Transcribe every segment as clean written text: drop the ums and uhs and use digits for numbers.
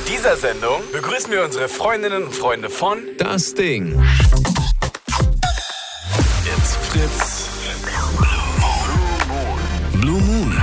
dieser Sendung begrüßen wir unsere Freundinnen und Freunde von Das Ding. It's Fritz Blue Moon.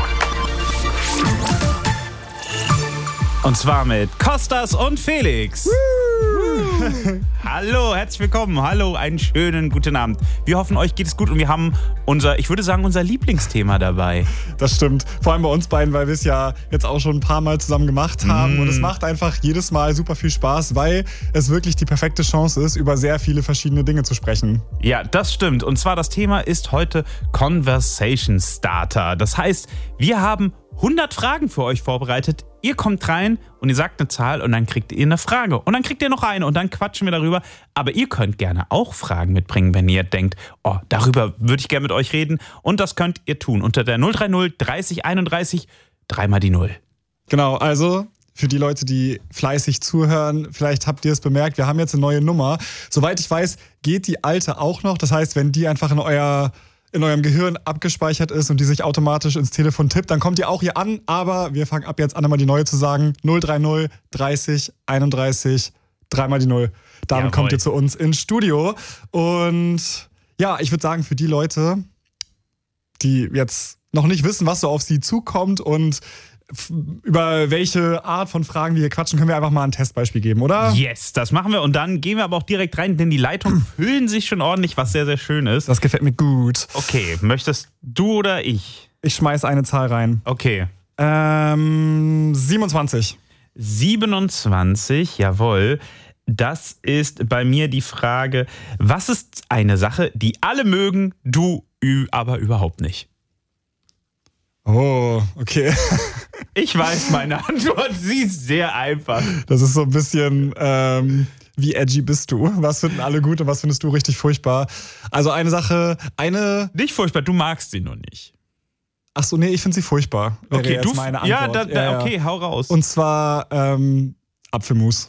Und zwar mit Kostas und Felix. Hallo, herzlich willkommen. Hallo, einen schönen guten Abend. Wir hoffen, euch geht es gut und wir haben unser Lieblingsthema dabei. Das stimmt. Vor allem bei uns beiden, weil wir es ja jetzt auch schon ein paar Mal zusammen gemacht haben. Und es macht einfach jedes Mal super viel Spaß, weil es wirklich die perfekte Chance ist, über sehr viele verschiedene Dinge zu sprechen. Ja, das stimmt. Und zwar das Thema ist heute Conversation Starter. Das heißt, wir haben 100 Fragen für euch vorbereitet. Ihr kommt rein und ihr sagt eine Zahl und dann kriegt ihr eine Frage. Und dann kriegt ihr noch eine und dann quatschen wir darüber. Aber ihr könnt gerne auch Fragen mitbringen, wenn ihr denkt, oh, darüber würde ich gerne mit euch reden. Und das könnt ihr tun unter der 030 30 31 3 mal die 0. Genau, also für die Leute, die fleißig zuhören, vielleicht habt ihr es bemerkt, wir haben jetzt eine neue Nummer. Soweit ich weiß, geht die alte auch noch. Das heißt, wenn die einfach in eurem Gehirn abgespeichert ist und die sich automatisch ins Telefon tippt, dann kommt ihr auch hier an. Aber wir fangen ab jetzt an, einmal die neue zu sagen. 030 30 31 3 mal die 0. Damit kommt ihr zu uns ins Studio. Und ja, ich würde sagen, für die Leute, die jetzt noch nicht wissen, was so auf sie zukommt und über welche Art von Fragen wir hier quatschen, können wir einfach mal ein Testbeispiel geben, oder? Yes, das machen wir und dann gehen wir aber auch direkt rein, denn die Leitungen füllen sich schon ordentlich, was sehr, sehr schön ist. Das gefällt mir gut. Okay, möchtest du oder ich? Ich schmeiß eine Zahl rein. Okay. 27. 27, jawohl. Das ist bei mir die Frage, was ist eine Sache, die alle mögen, du aber überhaupt nicht? Oh, okay. Ich weiß meine Antwort, sie ist sehr einfach. Das ist so ein bisschen, wie edgy bist du? Was finden alle gut und was findest du richtig furchtbar? Also Nicht furchtbar, du magst sie nur nicht. Ach so, nee, ich finde sie furchtbar. Okay, jetzt meine Antwort. Okay, hau raus. Und zwar Apfelmus.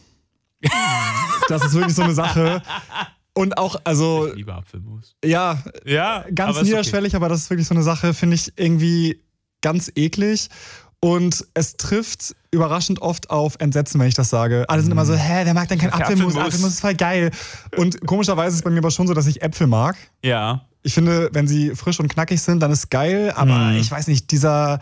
Das ist wirklich so eine Sache. Und auch, also... Ich liebe Apfelmus. Ja, ganz niederschwellig, okay. Aber das ist wirklich so eine Sache, finde ich irgendwie ganz eklig. Und es trifft überraschend oft auf Entsetzen, wenn ich das sage. Alle sind immer so, wer mag denn kein Apfelmus? Apfelmus ist voll geil. Und komischerweise ist es bei mir aber schon so, dass ich Äpfel mag. Ja. Ich finde, wenn sie frisch und knackig sind, dann ist es geil. Aber ich weiß nicht, dieser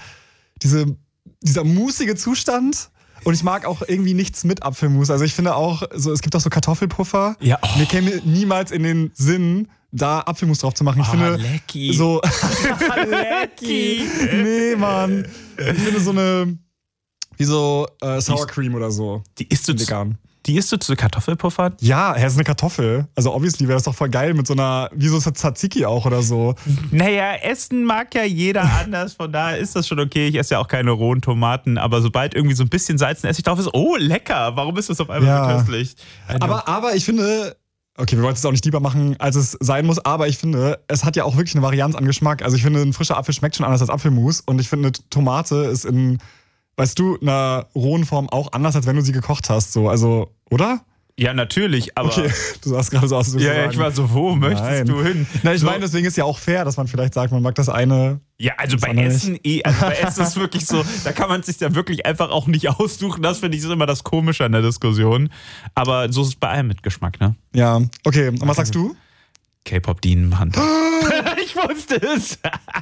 musige Zustand... Und ich mag auch irgendwie nichts mit Apfelmus. Also ich finde auch, so, es gibt auch so Kartoffelpuffer. Ja. Oh. Mir käme niemals in den Sinn, da Apfelmus drauf zu machen. Ich finde lecky. So lecky. Nee, Mann. Ich finde so eine wie so Sour Cream oder so. Die isst du zu Kartoffelpuffer? Ja, ist eine Kartoffel. Also obviously wäre das doch voll geil mit so einer, wie so Tzatziki auch oder so. Naja, Essen mag ja jeder anders, von daher ist das schon okay. Ich esse ja auch keine rohen Tomaten, aber sobald irgendwie so ein bisschen Salz und Essig drauf ist, oh, lecker, warum ist das auf einmal so köstlich? Aber ich finde, okay, wir wollen es auch nicht lieber machen, als es sein muss, aber ich finde, es hat ja auch wirklich eine Varianz an Geschmack. Also ich finde, ein frischer Apfel schmeckt schon anders als Apfelmus und ich finde, eine Tomate ist in... Weißt du, in einer rohen Form auch anders, als wenn du sie gekocht hast, so, also, oder? Ja, natürlich, aber... Okay, du sahst gerade so aus, als ja, ich war so, wo möchtest du hin? Nein, ich meine, deswegen ist ja auch fair, dass man vielleicht sagt, man mag das eine... Ja, also bei Essen ist es wirklich so, da kann man es sich ja wirklich einfach auch nicht aussuchen, das finde ich ist immer das Komische an der Diskussion, aber so ist es bei allem mit Geschmack, ne? Ja, okay, und was sagst du? K-Pop-Dienenhand. Ich wusste es!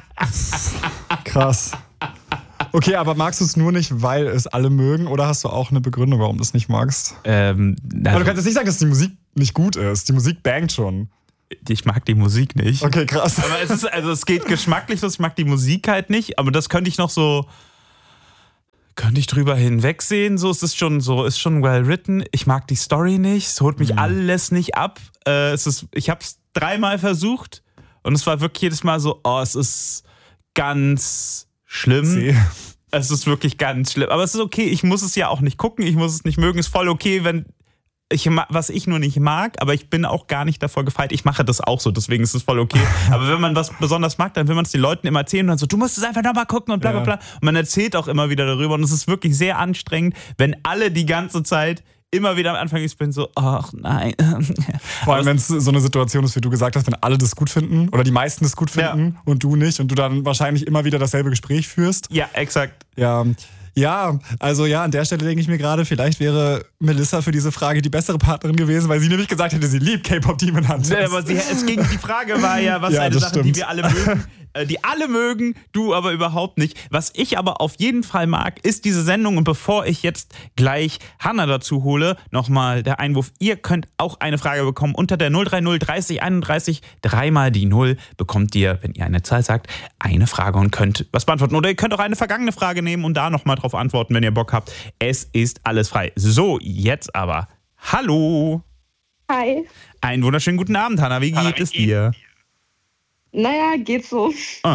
Krass. Okay, aber magst du es nur nicht, weil es alle mögen? Oder hast du auch eine Begründung, warum du es nicht magst? Aber du kannst jetzt nicht sagen, dass die Musik nicht gut ist. Die Musik bangt schon. Ich mag die Musik nicht. Okay, krass. Aber es geht geschmacklich los. Ich mag die Musik halt nicht. Aber das könnte ich noch so... Könnte ich drüber hinwegsehen. So, es ist schon well written. Ich mag die Story nicht. Es holt mich alles nicht ab. Ich habe es 3-mal versucht. Und es war wirklich jedes Mal so, es ist ganz... schlimm. Es ist wirklich ganz schlimm. Aber es ist okay, ich muss es ja auch nicht gucken, ich muss es nicht mögen. Es ist voll okay, was ich nur nicht mag, aber ich bin auch gar nicht davor gefeit. Ich mache das auch so, deswegen ist es voll okay. Aber wenn man was besonders mag, dann will man es den Leuten immer erzählen und dann so, du musst es einfach nochmal gucken und bla bla bla. Und man erzählt auch immer wieder darüber und es ist wirklich sehr anstrengend, wenn alle die ganze Zeit immer wieder am Anfang, ich bin so, ach nein. Vor allem, wenn es so eine Situation ist, wie du gesagt hast, wenn alle das gut finden oder die meisten das gut finden und du nicht und du dann wahrscheinlich immer wieder dasselbe Gespräch führst. Ja, exakt. Ja, Ja, also ja, an der Stelle denke ich mir gerade, vielleicht wäre Melissa für diese Frage die bessere Partnerin gewesen, weil sie nämlich gesagt hätte, sie liebt K-Pop Demon Hunters. Ja, aber die Frage war ja, was ist eine Sache, die wir alle mögen, die alle mögen, du aber überhaupt nicht. Was ich aber auf jeden Fall mag, ist diese Sendung. Und bevor ich jetzt gleich Hannah dazu hole, nochmal der Einwurf. Ihr könnt auch eine Frage bekommen. Unter der 030 30 31 3 die 0 bekommt ihr, wenn ihr eine Zahl sagt, eine Frage und könnt was beantworten. Oder ihr könnt auch eine vergangene Frage nehmen und da nochmal drauf antworten, wenn ihr Bock habt. Es ist alles frei. So, jetzt aber. Hallo. Hi. Einen wunderschönen guten Abend, Hannah. Wie geht es dir? Naja, geht so.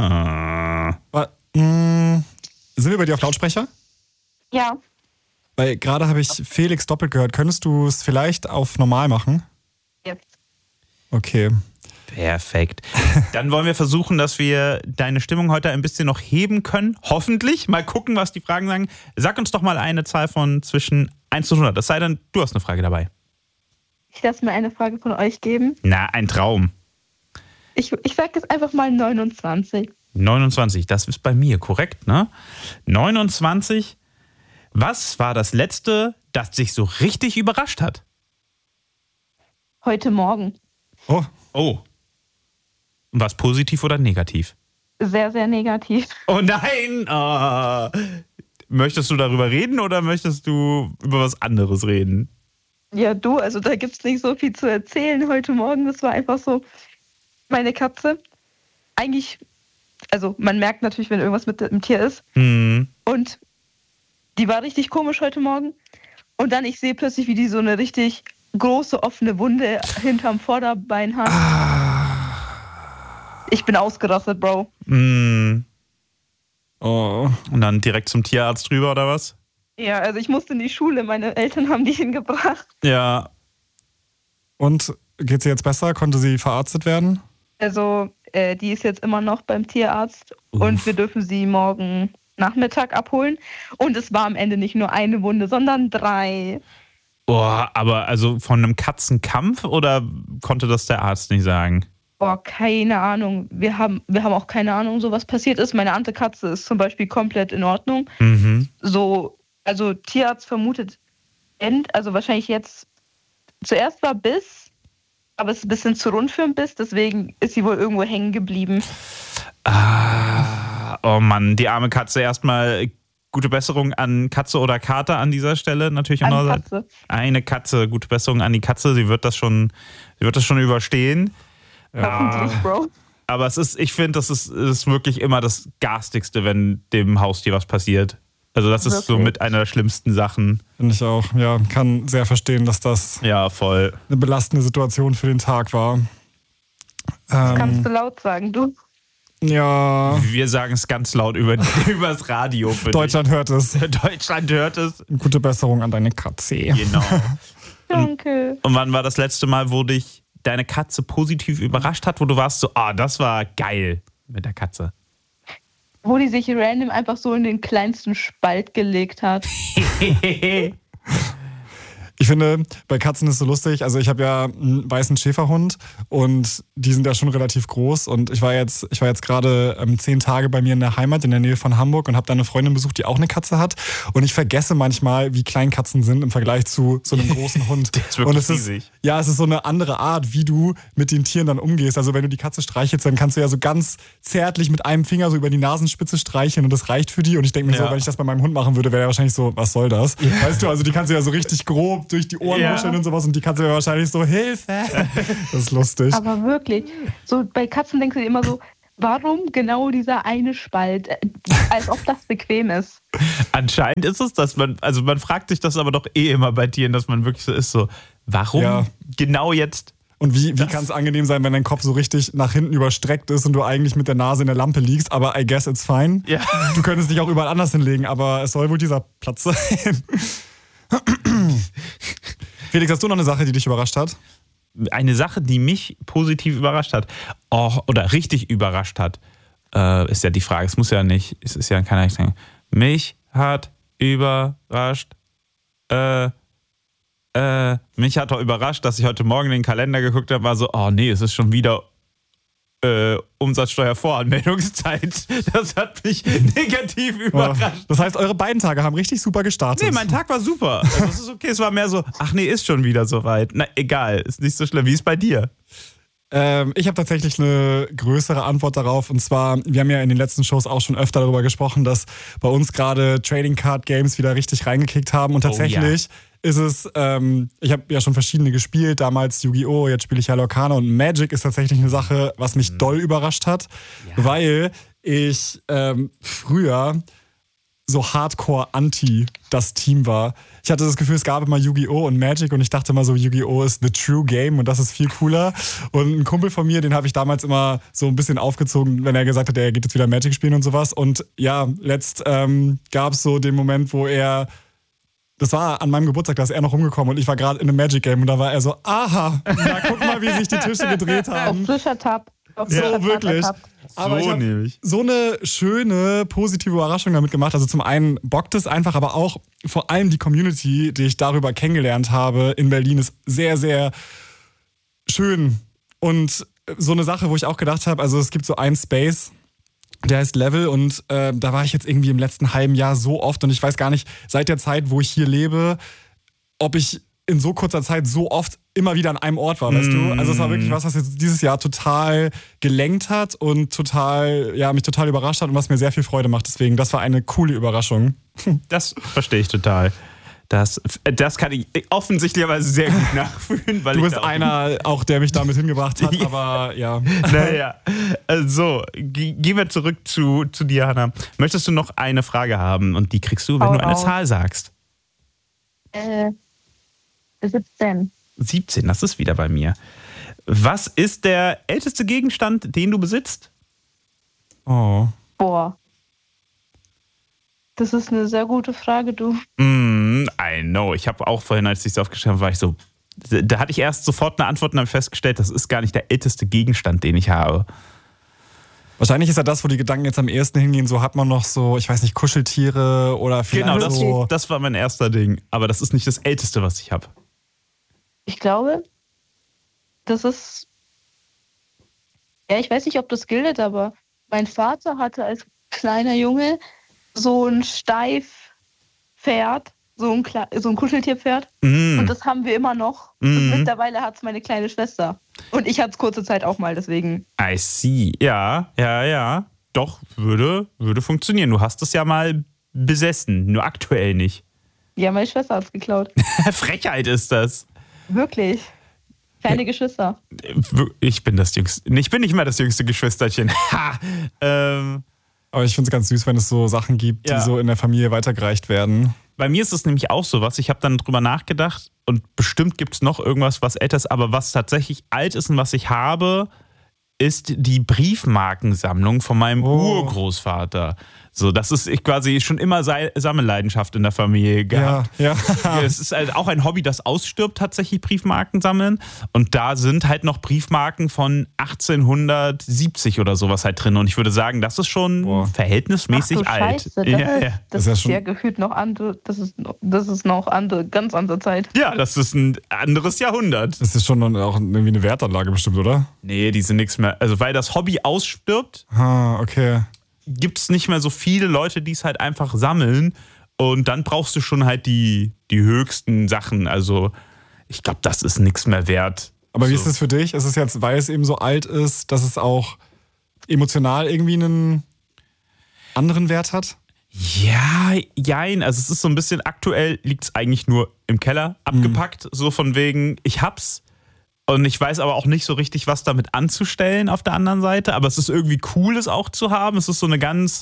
Sind wir bei dir auf Lautsprecher? Ja. Weil gerade habe ich Felix doppelt gehört. Könntest du es vielleicht auf normal machen? Jetzt. Okay. Perfekt. Dann wollen wir versuchen, dass wir deine Stimmung heute ein bisschen noch heben können. Hoffentlich. Mal gucken, was die Fragen sagen. Sag uns doch mal eine Zahl von zwischen 1 und 100. Das sei denn, du hast eine Frage dabei. Ich lasse mir eine Frage von euch geben. Na, ein Traum. Ich sage jetzt einfach mal 29. 29, das ist bei mir korrekt, ne? 29. Was war das Letzte, das dich so richtig überrascht hat? Heute Morgen. Oh. Oh. Was positiv oder negativ? Sehr, sehr negativ. Oh nein! Möchtest du darüber reden oder möchtest du über was anderes reden? Ja, du, also da gibt es nicht so viel zu erzählen heute Morgen. Das war einfach so, meine Katze, eigentlich, also man merkt natürlich, wenn irgendwas mit dem Tier ist. Hm. Und die war richtig komisch heute Morgen. Und dann, ich sehe plötzlich, wie die so eine richtig große, offene Wunde hinterm Vorderbein hat. Ich bin ausgerastet, Bro. Hm. Oh. Und dann direkt zum Tierarzt drüber oder was? Ja, also ich musste in die Schule. Meine Eltern haben die hingebracht. Ja. Und geht sie jetzt besser? Konnte sie verarztet werden? Also, die ist jetzt immer noch beim Tierarzt. Und wir dürfen sie morgen Nachmittag abholen. Und es war am Ende nicht nur eine Wunde, sondern 3. Boah, aber also von einem Katzenkampf oder konnte das der Arzt nicht sagen? Boah, keine Ahnung. Wir haben auch keine Ahnung, so was passiert ist. Meine andere Katze ist zum Beispiel komplett in Ordnung. Mhm. So, also Tierarzt vermutet also wahrscheinlich jetzt, zuerst war Biss, aber es ist ein bisschen zu rund für ein Biss, deswegen ist sie wohl irgendwo hängen geblieben. Oh Mann, die arme Katze. Erstmal gute Besserung an Katze oder Kater an dieser Stelle. Natürlich auch noch Katze. Eine Katze, gute Besserung an die Katze. Sie wird das schon überstehen. Hoffentlich, Bro. Aber ich finde, das ist wirklich immer das Garstigste, wenn dem Haustier was passiert. Also das ist so mit einer der schlimmsten Sachen. Finde ich auch. Ja, kann sehr verstehen, dass das Ja, voll. eine belastende Situation für den Tag war. Das kannst du laut sagen, du. Ja. Wir sagen es ganz laut übers Radio. Deutschland hört es. Deutschland hört es. Gute Besserung an deine Katze. Genau. Danke. Und wann war das letzte Mal, wo dich deine Katze positiv überrascht hat, wo du warst so, das war geil mit der Katze? Wo die sich random einfach so in den kleinsten Spalt gelegt hat. Ich finde, bei Katzen ist es so lustig. Also ich habe ja einen weißen Schäferhund und die sind ja schon relativ groß. Und ich war jetzt gerade 10 Tage bei mir in der Heimat in der Nähe von Hamburg und habe da eine Freundin besucht, die auch eine Katze hat. Und ich vergesse manchmal, wie klein Katzen sind im Vergleich zu so einem großen Hund. Der ist wirklich und es riesig. Es ist so eine andere Art, wie du mit den Tieren dann umgehst. Also wenn du die Katze streichelst, dann kannst du ja so ganz zärtlich mit einem Finger so über die Nasenspitze streicheln und das reicht für die. Und ich denke mir so, wenn ich das bei meinem Hund machen würde, wäre er wahrscheinlich so, was soll das? Ja. Weißt du, also die kannst du ja so richtig grob durch die Ohren wuscheln und sowas und die Katze wäre wahrscheinlich so, Hilfe! Das ist lustig. Aber wirklich, so bei Katzen denkst du dir immer so, warum genau dieser eine Spalt? Als ob das bequem ist. Anscheinend ist es das. Man fragt sich das aber doch immer bei Tieren, dass man wirklich so ist, so, warum genau jetzt? Und wie kann es angenehm sein, wenn dein Kopf so richtig nach hinten überstreckt ist und du eigentlich mit der Nase in der Lampe liegst, aber I guess it's fine. Ja. Du könntest dich auch überall anders hinlegen, aber es soll wohl dieser Platz sein. Felix, hast du noch eine Sache, die dich überrascht hat? Eine Sache, die mich positiv überrascht hat, oder richtig überrascht hat, ist ja die Frage. Es muss ja nicht, es ist ja keiner sagen. Mich hat überrascht, mich hat auch überrascht, dass ich heute Morgen in den Kalender geguckt habe, war so, oh nee, es ist schon wieder Umsatzsteuervoranmeldungszeit. Das hat mich negativ überrascht. Das heißt, eure beiden Tage haben richtig super gestartet. Nee, mein Tag war super. Also es ist okay, es war mehr so, ach nee, ist schon wieder soweit. Na, egal, ist nicht so schlimm. Wie ist bei dir? Ich habe tatsächlich eine größere Antwort darauf. Und zwar, wir haben ja in den letzten Shows auch schon öfter darüber gesprochen, dass bei uns gerade Trading Card Games wieder richtig reingekickt haben. Und tatsächlich ist es, ich habe ja schon verschiedene gespielt, damals Yu-Gi-Oh!, jetzt spiele ich ja Lorcana, und Magic ist tatsächlich eine Sache, was mich doll überrascht hat, weil ich früher so hardcore anti das Team war. Ich hatte das Gefühl, es gab immer Yu-Gi-Oh! Und Magic und ich dachte immer so, Yu-Gi-Oh! Ist the true game und das ist viel cooler. Und ein Kumpel von mir, den habe ich damals immer so ein bisschen aufgezogen, wenn er gesagt hat, er geht jetzt wieder Magic spielen und sowas. Und ja, letzt gab es so den Moment, wo das war an meinem Geburtstag, da ist er noch rumgekommen und ich war gerade in einem Magic-Game und da war er so, aha, na guck mal, wie sich die Tische gedreht haben. Auf frischer Tab. So, wirklich. Aber ich habe so eine schöne, positive Überraschung damit gemacht. Also zum einen bockt es einfach, aber auch vor allem die Community, die ich darüber kennengelernt habe in Berlin, ist sehr, sehr schön. Und so eine Sache, wo ich auch gedacht habe, also es gibt so einen Space, der heißt Level und da war ich jetzt irgendwie im letzten halben Jahr so oft und ich weiß gar nicht, seit der Zeit, wo ich hier lebe, ob ich in so kurzer Zeit so oft immer wieder an einem Ort war, weißt du? Also es war wirklich was jetzt dieses Jahr total gelenkt hat und mich total überrascht hat und was mir sehr viel Freude macht. Deswegen, das war eine coole Überraschung. Das verstehe ich total. Das kann ich offensichtlicherweise sehr gut nachfühlen. Weil du bist einer, auch der mich damit hingebracht hat, aber ja. Naja, so, gehen wir zurück zu dir, Hannah. Möchtest du noch eine Frage haben und die kriegst du, wenn du eine Zahl sagst? 17. 17, das ist wieder bei mir. Was ist der älteste Gegenstand, den du besitzt? Oh. Boah. Das ist eine sehr gute Frage, du. I know. Ich habe auch vorhin, als ich es aufgeschrieben habe, war ich so, da hatte ich erst sofort eine Antwort und habe festgestellt, das ist gar nicht der älteste Gegenstand, den ich habe. Wahrscheinlich ist ja das, wo die Gedanken jetzt am ehesten hingehen, so hat man noch so, ich weiß nicht, Kuscheltiere oder vielleicht Genau, das war mein erster Ding. Aber das ist nicht das älteste, was ich habe. Ich glaube, das ist, ja, ich weiß nicht, ob das gilt, aber mein Vater hatte als kleiner Junge so ein Steifpferd, so ein Kuscheltierpferd. Und das haben wir immer noch. Und mittlerweile hat es meine kleine Schwester. Und ich hatte es kurze Zeit auch mal, deswegen. I see. Ja. Doch, würde funktionieren. Du hast es ja mal besessen, nur aktuell nicht. Ja, meine Schwester hat es geklaut. Frechheit ist das. Wirklich. Kleine Geschwister. Ich bin das Jüngste. Ich bin nicht mehr das jüngste Geschwisterchen. Aber ich finde es ganz süß, wenn es so Sachen gibt, die so in der Familie weitergereicht werden. Bei mir ist es nämlich auch so was. Ich habe dann drüber nachgedacht und bestimmt gibt es noch irgendwas, was älter ist, aber was tatsächlich alt ist und was ich habe, ist die Briefmarkensammlung von meinem Urgroßvater. So, das ist quasi schon immer Sammelleidenschaft in der Familie gehabt. Ja. Es ist halt auch ein Hobby, das ausstirbt, tatsächlich Briefmarken sammeln. Und da sind halt noch Briefmarken von 1870 oder sowas halt drin. Und ich würde sagen, das ist schon verhältnismäßig alt. Scheiße, das ist ja gefühlt noch andere, das ist noch ganz andere Zeit. Ja, das ist ein anderes Jahrhundert. Das ist schon auch irgendwie eine Wertanlage bestimmt, oder? Nee, die sind nichts mehr. Also weil das Hobby ausstirbt, okay, gibt es nicht mehr so viele Leute, die es halt einfach sammeln. Und dann brauchst du schon halt die höchsten Sachen. Also ich glaube, das ist nichts mehr wert. Aber wie ist es für dich? Ist es jetzt, weil es eben so alt ist, dass es auch emotional irgendwie einen anderen Wert hat? Ja, jein. Also es ist so ein bisschen, aktuell liegt es eigentlich nur im Keller abgepackt. So von wegen, ich hab's. Und ich weiß aber auch nicht so richtig, was damit anzustellen auf der anderen Seite. Aber es ist irgendwie cool, es auch zu haben. Es ist so eine ganz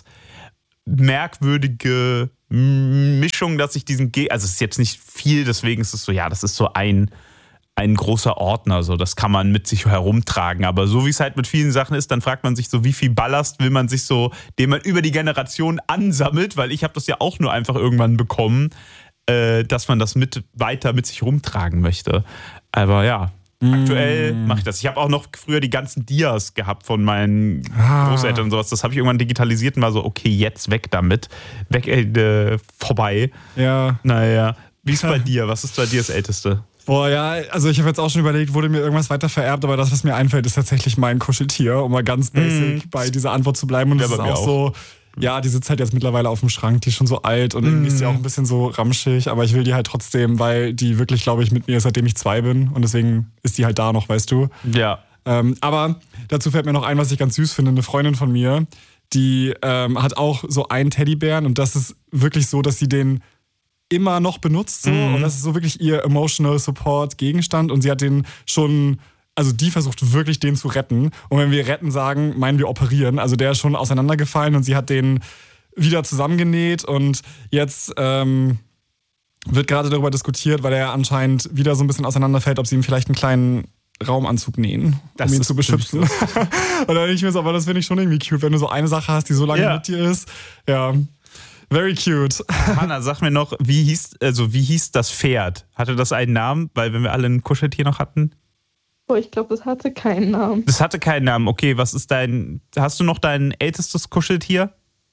merkwürdige Mischung, dass ich also es ist jetzt nicht viel, deswegen ist es so, ja, das ist so ein großer Ordner. So, das kann man mit sich herumtragen. Aber so wie es halt mit vielen Sachen ist, dann fragt man sich so, wie viel Ballast will man sich so, den man über die Generation ansammelt, weil ich habe das ja auch nur einfach irgendwann bekommen, dass man das weiter mit sich rumtragen möchte. Aber ja, aktuell mache ich das. Ich habe auch noch früher die ganzen Dias gehabt von meinen Großeltern und sowas. Das habe ich irgendwann digitalisiert und war so, okay, jetzt weg damit. Weg, vorbei. Ja. Naja. Wie ist bei dir? Was ist bei dir das Älteste? Boah, ja, also ich habe jetzt auch schon überlegt, wurde mir irgendwas weiter vererbt, aber das, was mir einfällt, ist tatsächlich mein Kuscheltier, um mal ganz basic bei dieser Antwort zu bleiben. Und das ist auch so, ja, die sitzt halt jetzt mittlerweile auf dem Schrank, die ist schon so alt und irgendwie ist die auch ein bisschen so ramschig, aber ich will die halt trotzdem, weil die wirklich, glaube ich, mit mir ist, seitdem ich 2 bin und deswegen ist die halt da noch, weißt du. Ja. Aber dazu fällt mir noch ein, was ich ganz süß finde, eine Freundin von mir, die hat auch so einen Teddybären und das ist wirklich so, dass sie den immer noch benutzt so und das ist so wirklich ihr emotional Support Gegenstand und sie hat den schon, also die versucht wirklich den zu retten und wenn wir retten sagen, meinen wir operieren, also der ist schon auseinandergefallen und sie hat den wieder zusammengenäht und jetzt wird gerade darüber diskutiert, weil er anscheinend wieder so ein bisschen auseinanderfällt, ob sie ihm vielleicht einen kleinen Raumanzug nähen, um ihn zu beschützen. Und dann denke ich mir so, aber das finde ich schon irgendwie cute, wenn du so eine Sache hast, die so lange mit dir ist. Ja. Very cute. Hannah, sag mir noch, wie hieß das Pferd? Hatte das einen Namen? Weil wenn wir alle ein Kuscheltier noch hatten? Oh, ich glaube, das hatte keinen Namen. Das hatte keinen Namen. Okay, hast du noch dein ältestes Kuscheltier?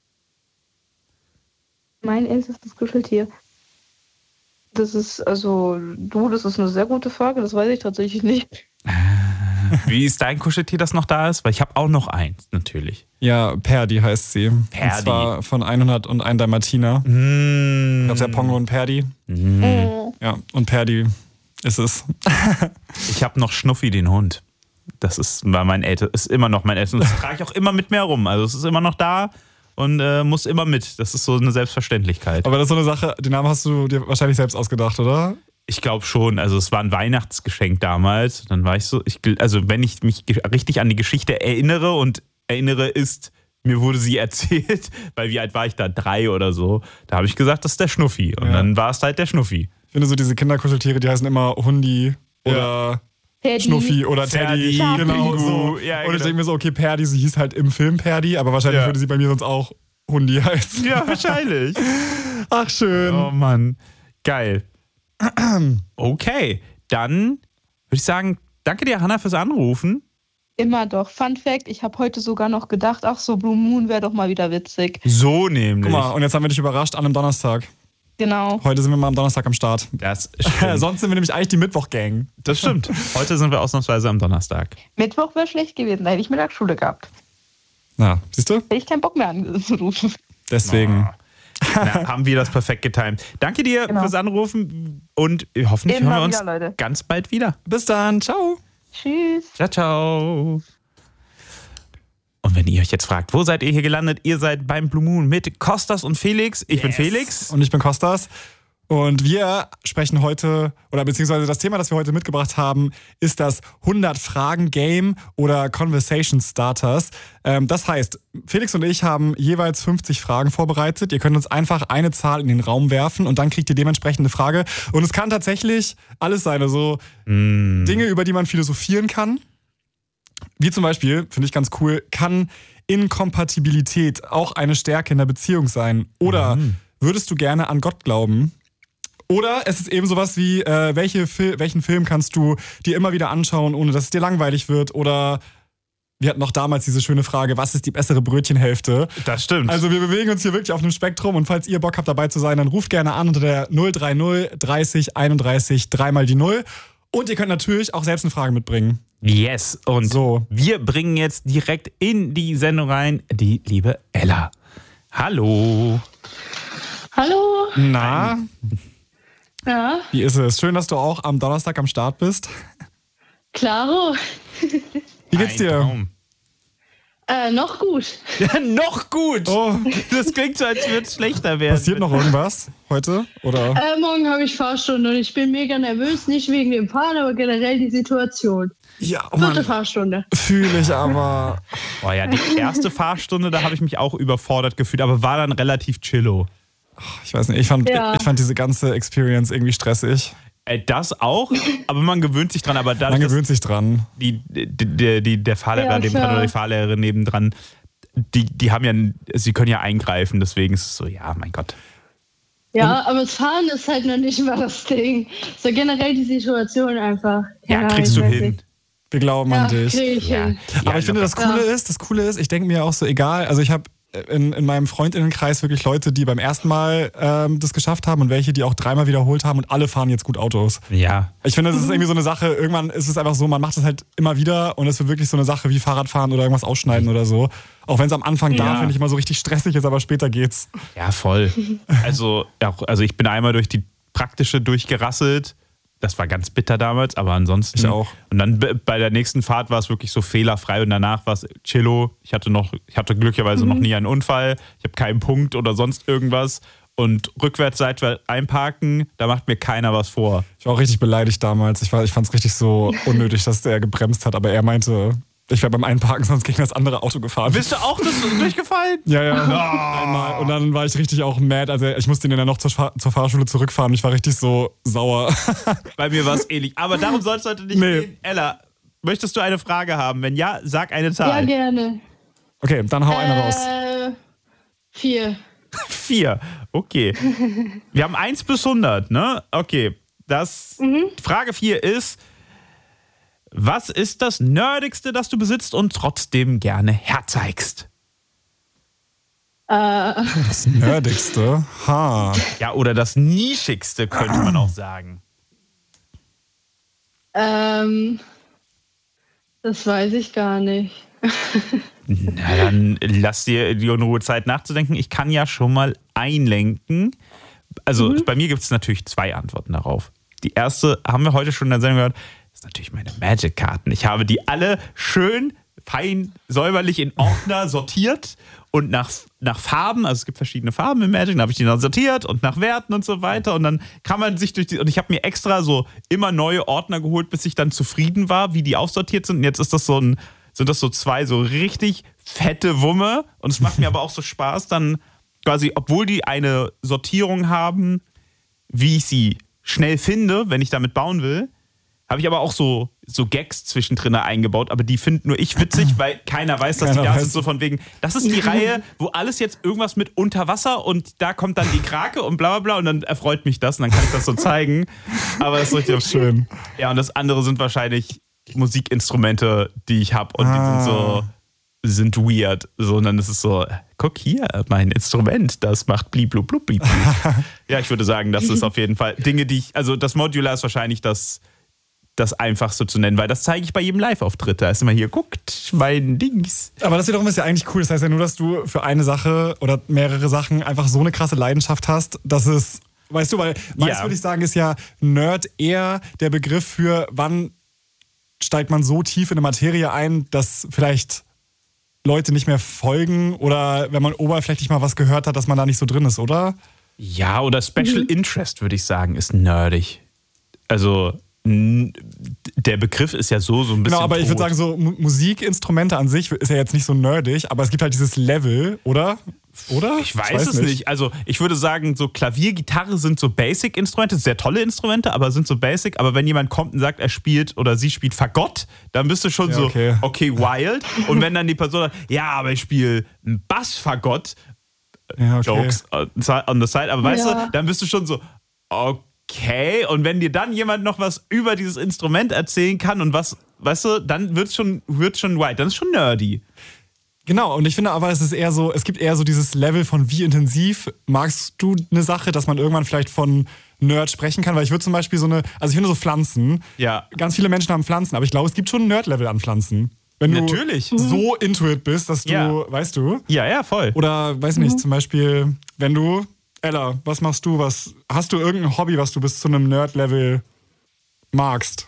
Mein ältestes Kuscheltier. Das ist eine sehr gute Frage, das weiß ich tatsächlich nicht. Wie ist dein Kuscheltier, das noch da ist? Weil ich habe auch noch eins, natürlich. Ja, Perdi heißt sie. Perdi. Und zwar von 101 Dalmatiner. Ich glaube, der Pongo und Perdi. Ja, und Perdi ist es. Ich habe noch Schnuffi, den Hund. Das ist immer noch mein Essen. Das trage ich auch immer mit mir rum. Also es ist immer noch da und muss immer mit. Das ist so eine Selbstverständlichkeit. Aber das ist so eine Sache, den Namen hast du dir wahrscheinlich selbst ausgedacht, oder? Ich glaube schon. Also es war ein Weihnachtsgeschenk damals. Dann war ich so, wenn ich mich richtig an die Geschichte erinnere ist, mir wurde sie erzählt, weil wie alt war ich da? 3 oder so. Da habe ich gesagt, das ist der Schnuffi. Und dann war es halt der Schnuffi. Ich finde so diese Kinderkuscheltiere, die heißen immer Hundi oder Schnuffi oder Teddy. Genau so. Ja, und ich denke mir so, okay, Perdi, sie hieß halt im Film Perdi, aber wahrscheinlich würde sie bei mir sonst auch Hundi heißen. Ja, wahrscheinlich. Ach, schön. Oh Mann. Geil. Okay, dann würde ich sagen, danke dir, Hannah, fürs Anrufen. Immer doch. Fun Fact, ich habe heute sogar noch gedacht, ach so, Blue Moon wäre doch mal wieder witzig. So nämlich. Guck mal, und jetzt haben wir dich überrascht an einem Donnerstag. Genau. Heute sind wir mal am Donnerstag am Start. Das stimmt. Sonst sind wir nämlich eigentlich die Mittwoch-Gang. Das stimmt. Heute sind wir ausnahmsweise am Donnerstag. Mittwoch wäre schlecht gewesen, da hätte ich Mittagsschule gehabt. Na, siehst du? Hätte ich keinen Bock mehr anzurufen. Deswegen. Na, haben wir das perfekt getimt. Danke dir fürs Anrufen und hoffentlich hören wir uns ganz bald wieder. Bis dann. Ciao. Tschüss. Ciao, ciao. Und wenn ihr euch jetzt fragt, wo seid ihr hier gelandet? Ihr seid beim Blue Moon mit Kostas und Felix. Ich bin Felix. Und ich bin Kostas. Und wir sprechen heute, oder beziehungsweise das Thema, das wir heute mitgebracht haben, ist das 100-Fragen-Game oder Conversation Starters. Das heißt, Felix und ich haben jeweils 50 Fragen vorbereitet. Ihr könnt uns einfach eine Zahl in den Raum werfen und dann kriegt ihr dementsprechend eine Frage. Und es kann tatsächlich alles sein, also Dinge, über die man philosophieren kann. Wie zum Beispiel, finde ich ganz cool, kann Inkompatibilität auch eine Stärke in der Beziehung sein? Oder würdest du gerne an Gott glauben? Oder es ist eben sowas wie, welchen Film kannst du dir immer wieder anschauen, ohne dass es dir langweilig wird? Oder wir hatten noch damals diese schöne Frage, was ist die bessere Brötchenhälfte? Das stimmt. Also wir bewegen uns hier wirklich auf einem Spektrum und falls ihr Bock habt dabei zu sein, dann ruft gerne an unter der 030 30 31 3 mal die 0. Und ihr könnt natürlich auch selbst eine Frage mitbringen. Yes, und wir bringen jetzt direkt in die Sendung rein die liebe Ella. Hallo. Hallo. Na? Ja. Wie ist es? Schön, dass du auch am Donnerstag am Start bist. Klaro. Wie geht's dir? Noch gut. Ja, noch gut. Oh. Das klingt so, als würde es schlechter werden. Passiert noch irgendwas heute? Oder? Morgen habe ich Fahrstunde und ich bin mega nervös. Nicht wegen dem Fahren, aber generell die Situation. Ja, oh 4. Fahrstunde. Fühle ich aber. Oh ja, die erste Fahrstunde, da habe ich mich auch überfordert gefühlt, aber war dann relativ chillo. Ich weiß nicht, ich fand diese ganze Experience irgendwie stressig. Das auch, aber man gewöhnt sich dran. Aber dadurch, man gewöhnt sich dran. Der Fahrlehrer nebendran oder die Fahrlehrerin nebendran, die haben ja, sie können ja eingreifen, deswegen ist es so, ja, mein Gott. Ja, aber das Fahren ist halt noch nicht mal das Ding. So generell die Situation einfach. Ja, kriegst du hin. Wir glauben an dich. Krieg ich hin. Aber ich finde, das Coole ist, ich denke mir auch so, egal, also ich habe in meinem Freundinnenkreis wirklich Leute, die beim ersten Mal das geschafft haben und welche, die auch 3-mal wiederholt haben und alle fahren jetzt gut Autos. Ja. Ich finde, das ist irgendwie so eine Sache, irgendwann ist es einfach so, man macht es halt immer wieder und es wird wirklich so eine Sache wie Fahrradfahren oder irgendwas ausschneiden oder so. Auch wenn es am Anfang da, finde ich, immer so richtig stressig ist, aber später geht's. Ja, voll. Also ich bin einmal durch die praktische durchgerasselt. Das war ganz bitter damals, aber ansonsten. Ich auch. Und dann bei der nächsten Fahrt war es wirklich so fehlerfrei und danach war es chillo. Ich hatte glücklicherweise noch nie einen Unfall. Ich habe keinen Punkt oder sonst irgendwas. Und rückwärts, seitwärts einparken, da macht mir keiner was vor. Ich war auch richtig beleidigt damals. Ich fand es richtig so unnötig, dass der gebremst hat, aber er meinte, ich wäre beim Einparken sonst gegen das andere Auto gefahren. Bist du auch durchgefallen? Ja. Einmal. Und dann war ich richtig auch mad. Also ich musste ihn dann noch zur Fahrschule zurückfahren. Ich war richtig so sauer. Bei mir war es ähnlich. Aber darum soll es heute nicht gehen. Ella, möchtest du eine Frage haben? Wenn ja, sag eine Zahl. Ja, gerne. Okay, dann hau eine raus. 4. 4. Okay. Wir haben 1 bis 100, ne? Okay. Frage 4 ist: Was ist das Nerdigste, das du besitzt und trotzdem gerne herzeigst? Das Nerdigste? Ja, oder das Nischigste, könnte man auch sagen. Das weiß ich gar nicht. Na, dann lass dir die Ruhe Zeit nachzudenken. Ich kann ja schon mal einlenken. Also bei mir gibt es natürlich 2 Antworten darauf. Die erste haben wir heute schon in der Sendung gehört. Das sind natürlich meine Magic-Karten. Ich habe die alle schön, fein, säuberlich in Ordner sortiert und nach Farben, also es gibt verschiedene Farben im Magic, dann habe ich die dann sortiert und nach Werten und so weiter und dann kann man sich und ich habe mir extra so immer neue Ordner geholt, bis ich dann zufrieden war, wie die aufsortiert sind und jetzt ist das sind das so 2 so richtig fette Wumme und es macht mir aber auch so Spaß, dann quasi, obwohl die eine Sortierung haben, wie ich sie schnell finde, wenn ich damit bauen will, habe ich aber auch so Gags zwischendrin eingebaut, aber die finde nur ich witzig, weil keiner weiß, dass die da sind, so von wegen, das ist die Reihe, wo alles jetzt irgendwas mit unter Wasser und da kommt dann die Krake und bla bla bla und dann erfreut mich das und dann kann ich das so zeigen. Aber das ist richtig schön. Ja, und das andere sind wahrscheinlich Musikinstrumente, die ich habe und die sind weird. So, und dann ist es so, guck hier, mein Instrument, das macht blib-blub, blub. Ja, ich würde sagen, das ist auf jeden Fall Dinge, also das Modular ist wahrscheinlich das Einfachste zu nennen, weil das zeige ich bei jedem Live-Auftritt. Da ist immer hier, guckt, mein Dings. Aber das wiederum ist ja eigentlich cool. Das heißt ja nur, dass du für eine Sache oder mehrere Sachen einfach so eine krasse Leidenschaft hast, dass es, weißt du, weil meist würde ich sagen, ist ja Nerd eher der Begriff für, wann steigt man so tief in eine Materie ein, dass vielleicht Leute nicht mehr folgen oder wenn man oberflächlich mal was gehört hat, dass man da nicht so drin ist, oder? Ja, oder Special Interest, würde ich sagen, ist nerdig. Also der Begriff ist ja so ein bisschen Genau, aber tot. Ich würde sagen, so Musikinstrumente an sich ist ja jetzt nicht so nerdig, aber es gibt halt dieses Level, oder? Oder? Ich weiß es nicht. Also ich würde sagen, so Klavier, Gitarre sind so Basic-Instrumente, sehr tolle Instrumente, aber sind so Basic. Aber wenn jemand kommt und sagt, er spielt oder sie spielt Fagott, dann bist du schon okay, wild. Und wenn dann die Person sagt, ja, aber ich spiele einen Bass-Fagott, Jokes on the side, aber weißt du, dann bist du schon so, okay. Und wenn dir dann jemand noch was über dieses Instrument erzählen kann und was, weißt du, dann wird's schon wild, dann ist schon nerdy. Genau, und ich finde aber, es gibt eher so dieses Level von wie intensiv magst du eine Sache, dass man irgendwann vielleicht von Nerd sprechen kann, weil ich würde zum Beispiel ich finde so Pflanzen, ganz viele Menschen haben Pflanzen, aber ich glaube, es gibt schon ein Nerd-Level an Pflanzen. Wenn du so into it bist, dass du, weißt du? Ja, voll. Oder, weiß nicht, zum Beispiel, wenn du, Ella, was machst du, hast du irgendein Hobby, was du bis zu einem Nerd-Level magst?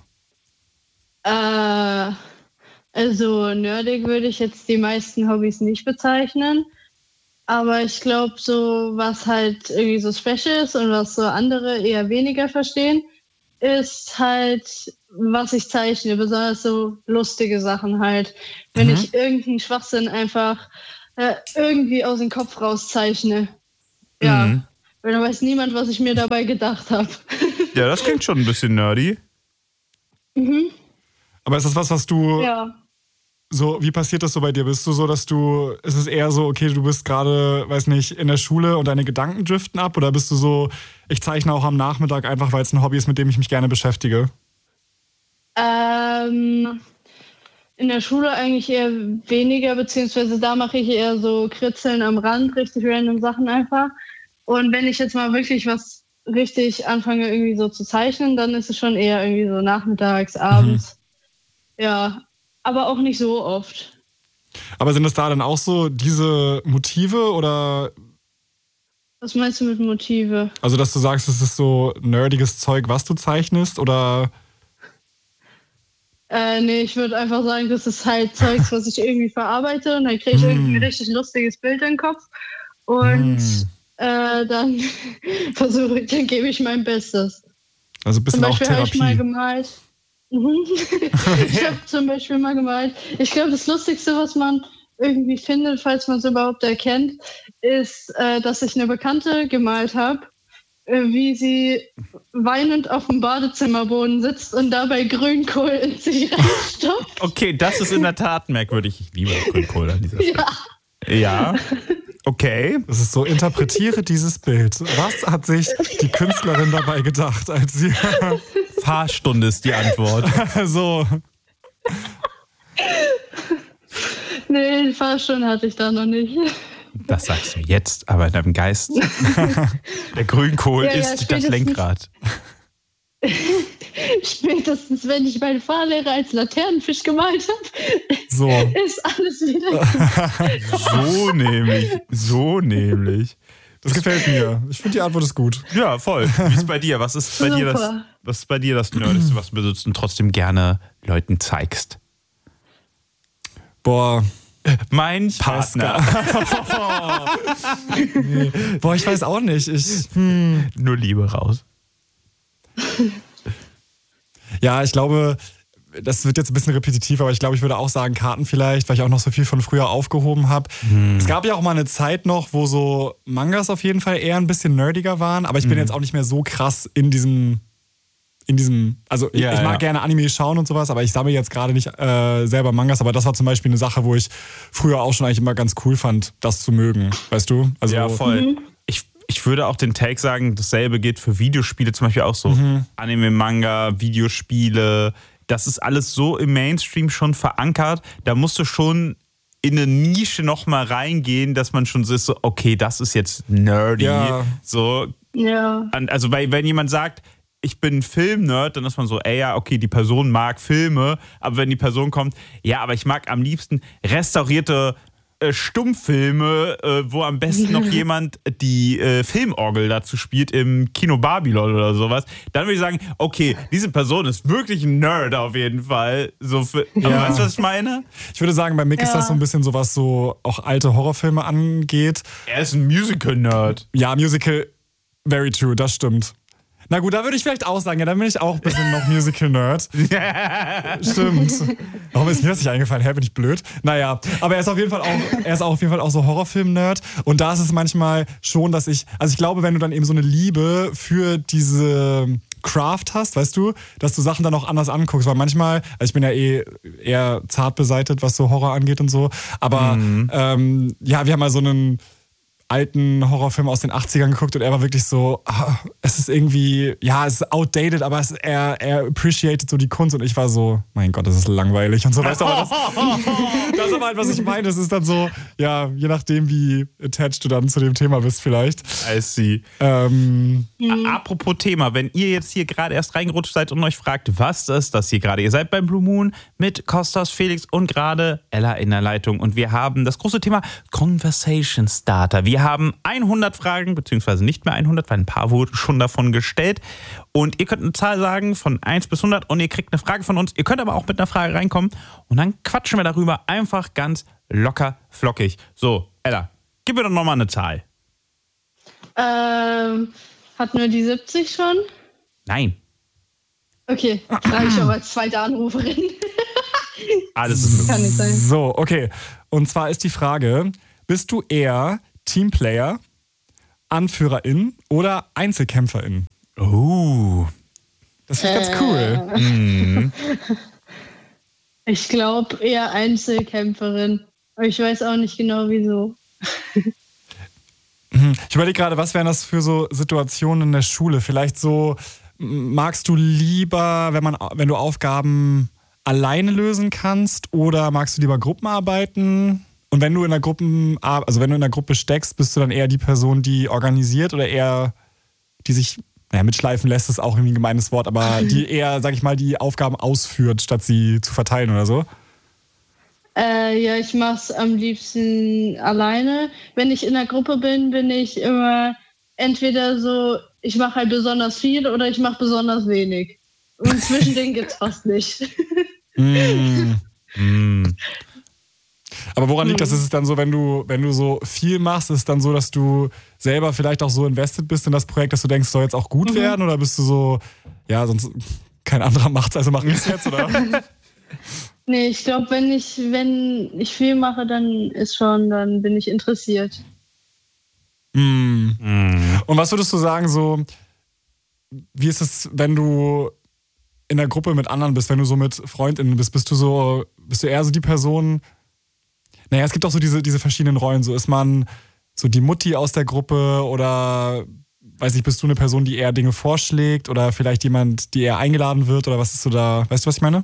Also nerdig würde ich jetzt die meisten Hobbys nicht bezeichnen. Aber ich glaube, so was halt irgendwie so special ist und was so andere eher weniger verstehen, ist halt, was ich zeichne. Besonders so lustige Sachen halt. Wenn ich irgendeinen Schwachsinn einfach irgendwie aus dem Kopf rauszeichne. Ja, weil dann weiß niemand, was ich mir dabei gedacht habe. Ja, das klingt schon ein bisschen nerdy. Aber ist das was du... Ja. So, wie passiert das so bei dir? Bist du so, ist es eher so, okay, du bist gerade, weiß nicht, in der Schule und deine Gedanken driften ab? Oder bist du so, ich zeichne auch am Nachmittag einfach, weil es ein Hobby ist, mit dem ich mich gerne beschäftige? in der Schule eigentlich eher weniger, beziehungsweise da mache ich eher so Kritzeln am Rand, richtig random Sachen einfach. Und wenn ich jetzt mal wirklich was richtig anfange irgendwie so zu zeichnen, dann ist es schon eher irgendwie so nachmittags, abends. Ja, aber auch nicht so oft. Aber sind das da dann auch so diese Motive oder? Was meinst du mit Motive? Also, dass du sagst, es ist so nerdiges Zeug, was du zeichnest, oder? Nee, ich würde einfach sagen, das ist halt Zeugs, was ich irgendwie verarbeite und dann kriege ich irgendwie ein richtig lustiges Bild in den Kopf und dann dann gebe ich mein Bestes. Also ein bisschen auch Zum Beispiel habe ich mal Therapie. gemalt. Ich habe zum Beispiel mal gemalt. Ich glaube, das Lustigste, was man irgendwie findet, falls man es überhaupt erkennt, ist, dass ich eine Bekannte gemalt habe, wie sie weinend auf dem Badezimmerboden sitzt und dabei Grünkohl in sich reinstopft. Okay, das ist in der Tat merkwürdig. Ich liebe Grünkohl an dieser Stelle. Ja, okay. Das ist so, interpretiere dieses Bild. Was hat sich die Künstlerin dabei gedacht, als sie... Fahrstunde ist die Antwort. so. Nee, die Fahrstunde hatte ich da noch nicht. Das sagst du jetzt, aber in deinem Geist. Der Grünkohl Ja, ist das spätestens. Lenkrad. Spätestens, wenn ich meinen Fahrlehrer als Laternenfisch gemalt habe, So. ist alles wieder... So nämlich. Das gefällt mir. Ich finde, die Antwort ist gut. Ja, voll. Wie ist bei dir? Was ist bei dir Super. das Nerdeste, was du besitzt und trotzdem gerne Leuten zeigst? Boah. Mein Partner. Nee. Boah, ich weiß auch nicht. Nur Liebe raus. Ja, ich glaube, das wird jetzt ein bisschen repetitiv, aber ich glaube, ich würde auch sagen Karten vielleicht, weil ich auch noch so viel von früher aufgehoben habe. Es gab ja auch mal eine Zeit noch, wo so Mangas auf jeden Fall eher ein bisschen nerdiger waren, aber ich bin jetzt auch nicht mehr so krass in diesem, also ich mag gerne Anime schauen und sowas, aber ich sammle jetzt gerade nicht selber Mangas, aber das war zum Beispiel eine Sache, wo ich früher auch schon eigentlich immer ganz cool fand, das zu mögen, weißt du? Also, Ja, voll. Ich würde auch den Take sagen, dasselbe gilt für Videospiele, zum Beispiel auch so Anime, Manga, Videospiele. Das ist alles so im Mainstream schon verankert. Da musst du schon in eine Nische nochmal reingehen, dass man schon so, okay, das ist jetzt nerdy. Ja. So, Ja. also wenn jemand sagt, ich bin Film-Nerd, dann ist man so, ey, ja, okay, die Person mag Filme, aber wenn die Person kommt, ja, aber ich mag am liebsten restaurierte Stummfilme, wo am besten noch jemand die Filmorgel dazu spielt im Kino Babylon oder sowas, dann würde ich sagen, okay, diese Person ist wirklich ein Nerd auf jeden Fall. So aber weißt du, was ich meine? ich würde sagen, bei Mick ist das so ein bisschen so, was so auch alte Horrorfilme angeht. Er ist ein Musical-Nerd. Ja, Musical, very true, das stimmt. Na gut, da würde ich vielleicht auch sagen, ja, dann bin ich auch ein bisschen noch Musical-Nerd. Stimmt. Warum ist mir das nicht eingefallen? Hä, bin ich blöd? Naja, aber er ist auf jeden Fall auch so Horrorfilm-Nerd. Und da ist es manchmal schon, dass ich glaube, wenn du dann eben so eine Liebe für diese Craft hast, weißt du, dass du Sachen dann auch anders anguckst, weil manchmal, also ich bin ja eher zart beseitet, was so Horror angeht und so, aber ja, wir haben mal so einen alten Horrorfilm aus den 80ern geguckt und er war wirklich so, es ist irgendwie, ja, es ist outdated, aber er appreciated so die Kunst und ich war so, mein Gott, das ist langweilig und so. Weißt du, aber das ist aber halt, was ich meine. Das ist dann so, ja, je nachdem, wie attached du dann zu dem Thema bist vielleicht. I see. Apropos Thema, wenn ihr jetzt hier gerade erst reingerutscht seid und euch fragt, was ist das hier gerade? Ihr seid beim Blue Moon mit Kostas, Felix und gerade Ella in der Leitung und wir haben das große Thema Conversation Starter. Wir haben 100 Fragen, beziehungsweise nicht mehr 100, weil ein paar wurden schon davon gestellt. Und ihr könnt eine Zahl sagen von 1 bis 100 und ihr kriegt eine Frage von uns. Ihr könnt aber auch mit einer Frage reinkommen und dann quatschen wir darüber einfach ganz locker flockig. So, Ella, gib mir doch nochmal eine Zahl. Hatten wir die 70 schon? Nein. Okay, frage ich aber als zweite Anruferin. Alles ist möglich. Kann nicht sein. So, okay. Und zwar ist die Frage, bist du eher Teamplayer, Anführerin oder Einzelkämpferin? Das finde ich ganz cool. Ich glaube eher Einzelkämpferin. Aber ich weiß auch nicht genau wieso. Ich überlege gerade, was wären das für so Situationen in der Schule? Vielleicht so, magst du lieber, wenn du Aufgaben alleine lösen kannst oder magst du lieber Gruppenarbeiten? Und wenn du in der Gruppe steckst, bist du dann eher die Person, die organisiert oder eher die sich, mitschleifen lässt, ist auch irgendwie ein gemeines Wort, aber die eher, sag ich mal, die Aufgaben ausführt, statt sie zu verteilen oder so? Ja, ich mach's am liebsten alleine. Wenn ich in der Gruppe bin, bin ich immer entweder so, ich mache halt besonders viel oder ich mache besonders wenig. Und zwischendrin gibt's fast nicht. Aber woran liegt das? Ist es dann so, wenn du so viel machst, ist es dann so, dass du selber vielleicht auch so invested bist in das Projekt, dass du denkst, es soll jetzt auch gut werden? Oder bist du so, ja, sonst kein anderer macht's, also machen wir es jetzt, oder? Nee, ich glaube, wenn ich viel mache, dann bin ich interessiert. Und was würdest du sagen, so, wie ist es, wenn du in der Gruppe mit anderen bist, wenn du so mit FreundInnen bist, bist du eher so die Person, naja, es gibt auch so diese verschiedenen Rollen, so ist man so die Mutti aus der Gruppe oder, weiß nicht, bist du eine Person, die eher Dinge vorschlägt oder vielleicht jemand, die eher eingeladen wird oder was ist so da, weißt du, was ich meine?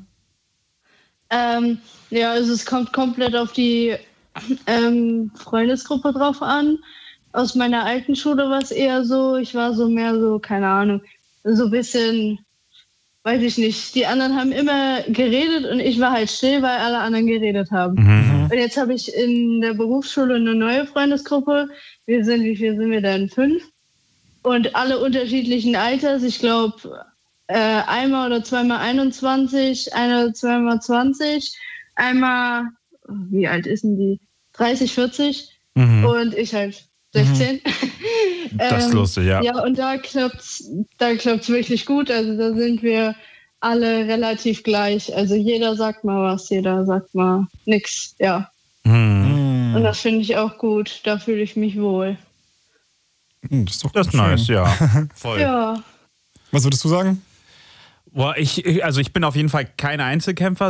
Ja, also es kommt komplett auf die Freundesgruppe drauf an. Aus meiner alten Schule war es eher so, ich war so mehr so, keine Ahnung, so ein bisschen, weiß ich nicht, die anderen haben immer geredet und ich war halt still, weil alle anderen geredet haben. Und jetzt habe ich in der Berufsschule eine neue Freundesgruppe. Wie viel sind wir denn? 5? Und alle unterschiedlichen Alters. Ich glaube, einmal oder zweimal 21, einer oder zweimal 20, einmal, wie alt ist denn die? 30, 40 und ich halt 16. Das ist lustig, ja. Ja, und da klappt's wirklich gut. Also da sind wir alle relativ gleich. Also jeder sagt mal was, jeder sagt mal nix, ja. Und das finde ich auch gut. Da fühle ich mich wohl. Das ist doch das ist nice, ja. Voll. Ja. Was würdest du sagen? Boah, ich bin auf jeden Fall kein Einzelkämpfer,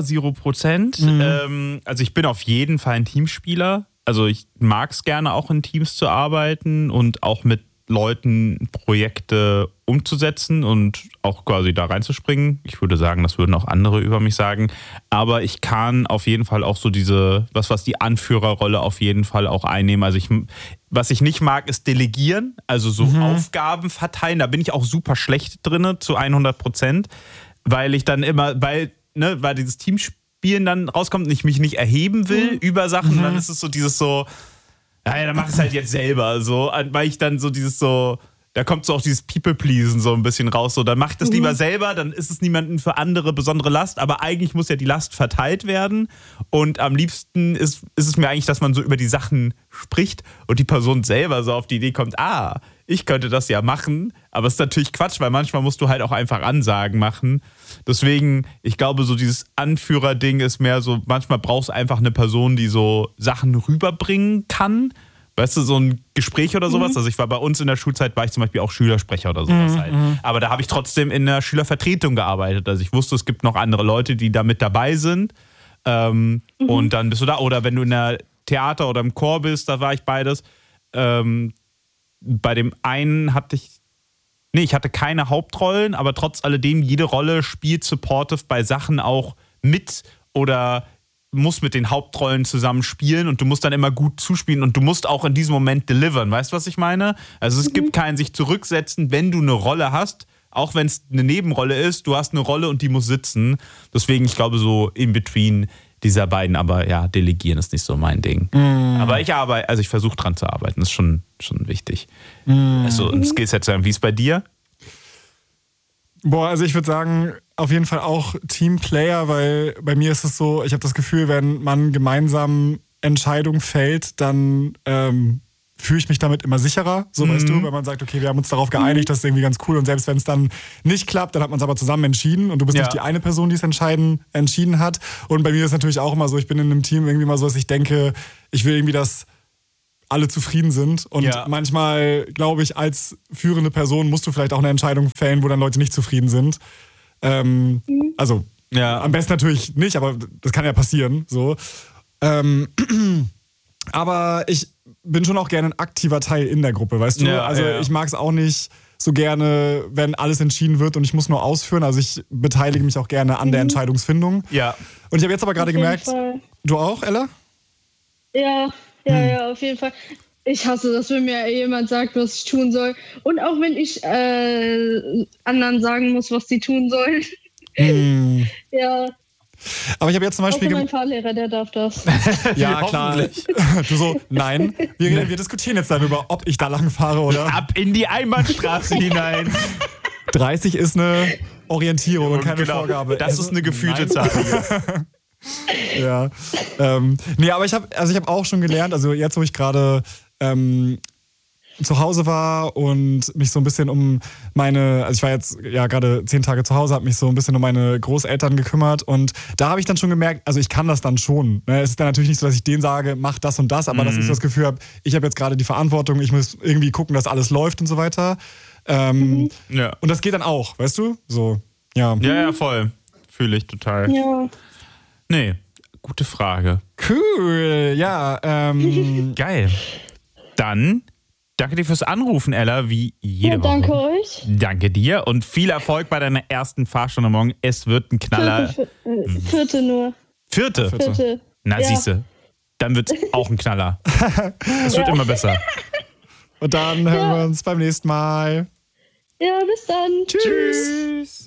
0%. Also ich bin auf jeden Fall ein Teamspieler. Also ich mag es gerne auch in Teams zu arbeiten und auch mit Leuten Projekte umzusetzen und auch quasi da reinzuspringen. Ich würde sagen, das würden auch andere über mich sagen. Aber ich kann auf jeden Fall auch so was die Anführerrolle auf jeden Fall auch einnehmen. Also was ich nicht mag, ist delegieren, also so Aufgaben verteilen. Da bin ich auch super schlecht drin, zu 100%, weil ich dann immer, weil dieses Teamspielen dann rauskommt und ich mich nicht erheben will über Sachen. Dann ist es so dieses so, ja, dann mach ich es halt jetzt selber, so, weil ich dann so da kommt so auch dieses People-Pleasen so ein bisschen raus, so, dann mach ich das lieber selber, dann ist es niemandem für andere besondere Last, aber eigentlich muss ja die Last verteilt werden und am liebsten ist es mir eigentlich, dass man so über die Sachen spricht und die Person selber so auf die Idee kommt, ich könnte das ja machen, aber es ist natürlich Quatsch, weil manchmal musst du halt auch einfach Ansagen machen. Deswegen, ich glaube, so dieses Anführer-Ding ist mehr so, manchmal brauchst du einfach eine Person, die so Sachen rüberbringen kann. Weißt du, so ein Gespräch oder sowas. Also bei uns in der Schulzeit war ich zum Beispiel auch Schülersprecher oder sowas halt. Aber da habe ich trotzdem in der Schülervertretung gearbeitet. Also ich wusste, es gibt noch andere Leute, die da mit dabei sind. Und dann bist du da. Oder wenn du in der Theater oder im Chor bist, da war ich beides. Bei dem einen hatte ich keine Hauptrollen, aber trotz alledem, jede Rolle spielt supportive bei Sachen auch mit oder muss mit den Hauptrollen zusammen spielen und du musst dann immer gut zuspielen und du musst auch in diesem Moment delivern. Weißt du, was ich meine? Also es gibt kein sich zurücksetzen, wenn du eine Rolle hast, auch wenn es eine Nebenrolle ist, du hast eine Rolle und die muss sitzen. Deswegen, ich glaube, so in between dieser beiden, aber ja, delegieren ist nicht so mein Ding. Aber ich versuche dran zu arbeiten, das ist schon wichtig. Also ein Skillset zu haben. Wie ist es bei dir? Boah, also ich würde sagen, auf jeden Fall auch Teamplayer, weil bei mir ist es so, ich habe das Gefühl, wenn man gemeinsam Entscheidungen fällt, dann fühle ich mich damit immer sicherer, so weißt du, wenn man sagt, okay, wir haben uns darauf geeinigt, das ist irgendwie ganz cool und selbst wenn es dann nicht klappt, dann hat man es aber zusammen entschieden und du bist nicht die eine Person, die es entschieden hat. Und bei mir ist natürlich auch immer so, ich bin in einem Team irgendwie mal so, dass ich denke, ich will irgendwie, dass alle zufrieden sind und manchmal, glaube ich, als führende Person musst du vielleicht auch eine Entscheidung fällen, wo dann Leute nicht zufrieden sind. Also am besten natürlich nicht, aber das kann ja passieren, so. Aber ich bin schon auch gerne ein aktiver Teil in der Gruppe, weißt du? Ich mag es auch nicht so gerne, wenn alles entschieden wird und ich muss nur ausführen. Also ich beteilige mich auch gerne an der Entscheidungsfindung. Ja. Und ich habe jetzt aber gerade gemerkt, Fall. du auch, Ella? Ja, auf jeden Fall. Ich hasse das, wenn mir jemand sagt, was ich tun soll. Und auch wenn ich anderen sagen muss, was sie tun sollen. Ja. Aber ich habe jetzt zum Beispiel... Mein Fahrlehrer, der darf das. Ja, klar. Du so, nein. Wir diskutieren jetzt darüber, ob ich da lang fahre oder... Ab in die Einbahnstraße hinein. 30 ist eine Orientierung und keine Vorgabe. Das ist eine gefühlte Zahl. Ja. Nee, aber ich habe auch schon gelernt, also jetzt, wo ich gerade zu Hause war und mich so ein bisschen um also ich war jetzt ja gerade 10 Tage zu Hause, habe mich so ein bisschen um meine Großeltern gekümmert und da habe ich dann schon gemerkt, also ich kann das dann schon. Ne? Es ist dann natürlich nicht so, dass ich denen sage, mach das und das, aber dass ich das Gefühl habe, ich habe jetzt gerade die Verantwortung, ich muss irgendwie gucken, dass alles läuft und so weiter. Und das geht dann auch, weißt du? So, ja. Ja, voll. Fühle ich total. Ja. Nee, gute Frage. Cool, ja. Geil. Dann danke dir fürs Anrufen, Ella, wie jede Woche. Danke euch. Danke dir und viel Erfolg bei deiner ersten Fahrstunde morgen. Es wird ein Knaller. Vierte nur. Vierte? Na, siehste. Dann wird es auch ein Knaller. Es wird immer besser. Und dann hören wir uns beim nächsten Mal. Ja, bis dann. Tschüss.